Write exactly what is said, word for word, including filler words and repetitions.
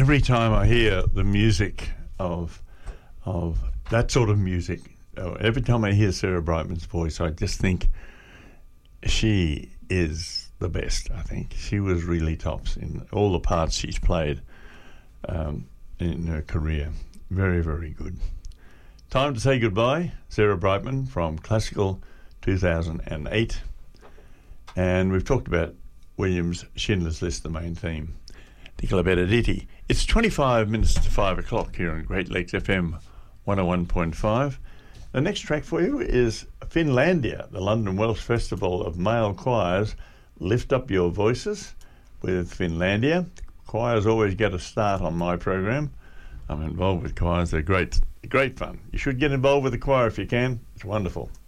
every time I hear the music of of that sort of music, uh, every time I hear Sarah Brightman's voice, I just think she is the best. I think she was really tops in all the parts she's played um, in her career. Very, very good. Time to say goodbye. Sarah Brightman from Classical two thousand eight. And we've talked about Williams' Schindler's List, the main theme. Nicola Beneditti. It's twenty-five minutes to five o'clock here on Great Lakes F M one oh one point five. The next track for you is Finlandia, the London Welsh Festival of Male Choirs. Lift Up Your Voices with Finlandia. Choirs always get a start on my program. I'm involved with choirs. They're great, great fun. You should get involved with the choir if you can. It's wonderful.